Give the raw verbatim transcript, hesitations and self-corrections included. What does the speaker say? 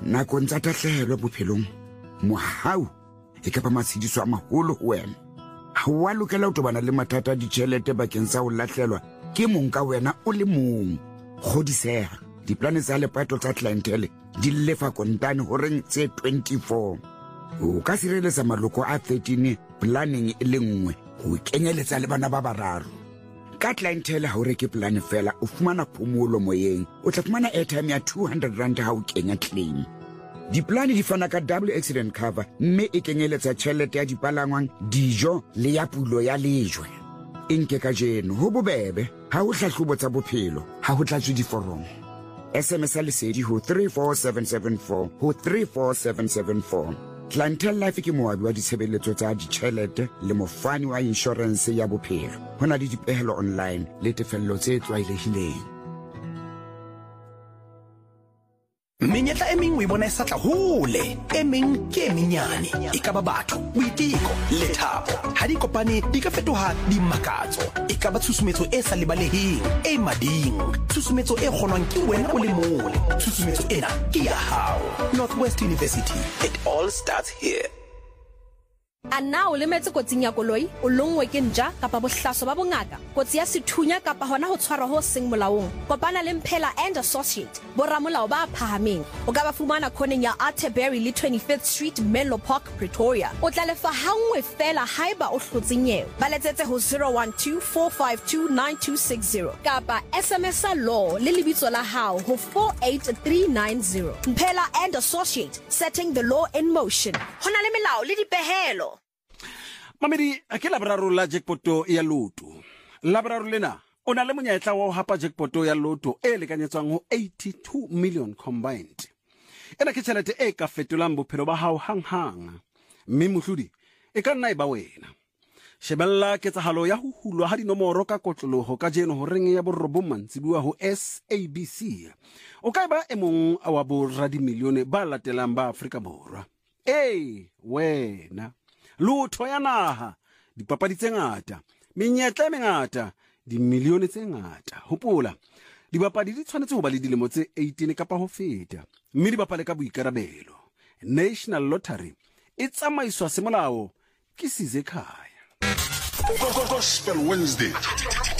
nakong tsa tatlhehelo bophelong mohau e ka ba matshediso a maholo ho wena. Ha wa lokela ho tobana le mathata a ditjhelete bakeng sa ho lahlelwa ke mong ka wena o le mong. Kgodiseha, diplane tsa lepato tsa clientele di lefa kontane ho reng tse twenty-four. O ka sireletsa maloko a thirteen planning e le nngwe ho kenyeletsa le bana ba bararo. Ka clientele ha o reke plan fela o fumana phomolo moyeng, o tla fumana airtime ya two hundred rand ha o kenya claim. Diplane di fana ka double accident cover mme e kenyeletsa tjhelete ya dipalangwang, dijo le ya pulo ya lejwe. Inke ka jeno ho bobebe ha o hlahlobo tsa bophelo ha ho tlatswe diforomo. S M S a lesedi ho three four seven seven four ho three four seven seven four. Clientele Life ke moabi wa ditshebeletso tsa ditjhelete le mofani wa insurance ya bophelo. Ho na le dipehelo online le tefello tse tlwaelehileng. Menyetla e meng o ibona e satla hole, e meng ke e menyane, e ka ba batho, boiteko le thabo. Ha di kopane di ka fetoha dimakatso, e ka ba tshusumetso e sa lebaleheng, e mading, tshusumetso e kgonwang ke wena o le mong. Tshusumetso ena ke ya hao. Northwest University, it all starts here. A na o lemetse kotsing ya koloi, o longwe ke nja kapa bohlaso ba bongaka, kotsi ya sethunya kapa hona ho tshwarwa ho seng molaong. Kopana le Mphela and Associate, boramolao ba phahameng. O ka ba fumana khoneng ya Atterbury le twenty-fifth Street, Menlo Park, Pretoria. O tla lefa hangwe fela haeba o hlotse nyewe. Ba letsetse ho zero one two four five two nine two six zero kapa S M S a law le lebitso la hao ho four eight three nine zero. Mphela and Associate, setting the law in motion. Hona le melao le dipehelo. Mamedi, a ke labraro la jackpoto ya loto. Labraro lena, o na le monyetla wa ho hapa jackpoto ya loto e lekanyetswang ho eighty-two million combined. Ena ke tjhelete e ka fetolang bophelo ba hao hang-hang. Mme mohlodi, e ka nna e ba wena. Shebella ketsahalo ya ho hulwa ha dinomoro ka kotloloho ka jeno ho reng ya borobong mantsibuwa ho S A B C. O ka ba e mong wa bo radimilione ba latelang ba Afrika Borwa. Ei, wena. Lotho ya naha, dipapadi tse ngata, menyetla e mengata, dimilione tse ngata. Hopola, dibapadi di tshwanetse ho ba le dilemo tse eighteen kapa ho feta, mme di bapale ka boikarabelo. National Lottery e tsamaiswa semolao ke Sizekhaya. Gospel Wednesday.